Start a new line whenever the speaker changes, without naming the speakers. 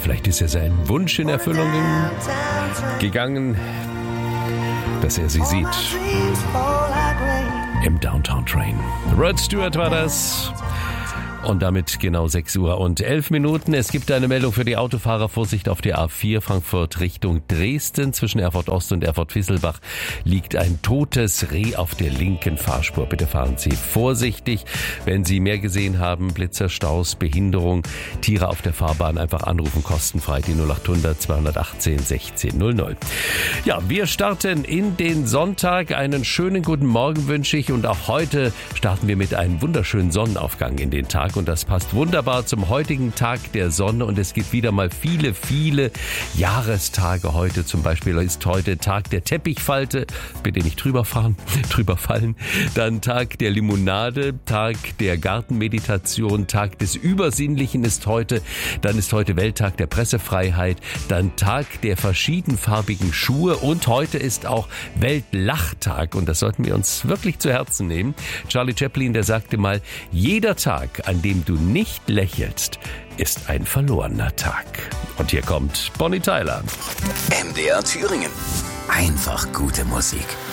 Vielleicht ist ja sein Wunsch in Erfüllung gegangen, dass er sie sieht im Downtown Train. Rod Stewart war das. Und damit genau 6:11 Uhr. Es gibt eine Meldung für die Autofahrer. Vorsicht auf der A4 Frankfurt Richtung Dresden. Zwischen Erfurt Ost und Erfurt Visselbach liegt ein totes Reh auf der linken Fahrspur. Bitte fahren Sie vorsichtig. Wenn Sie mehr gesehen haben, Blitzer, Staus, Behinderung, Tiere auf der Fahrbahn, einfach anrufen, kostenfrei die 0800 218 1600. Ja, wir starten in den Sonntag. Einen schönen guten Morgen wünsche ich. Und auch heute starten wir mit einem wunderschönen Sonnenaufgang in den Tag. Und das passt wunderbar zum heutigen Tag der Sonne. Und es gibt wieder mal viele, viele Jahrestage heute. Zum Beispiel ist heute Tag der Teppichfalte. Bitte nicht drüber fallen. Dann Tag der Limonade, Tag der Gartenmeditation, Tag des Übersinnlichen ist heute. Dann ist heute Welttag der Pressefreiheit. Dann Tag der verschiedenfarbigen Schuhe. Und heute ist auch Weltlachtag. Und das sollten wir uns wirklich zu Herzen nehmen. Charlie Chaplin, der sagte mal, jeder Tag, an dem du nicht lächelst, ist ein verlorener Tag. Und hier kommt Bonnie Tyler.
MDR Thüringen. Einfach gute Musik.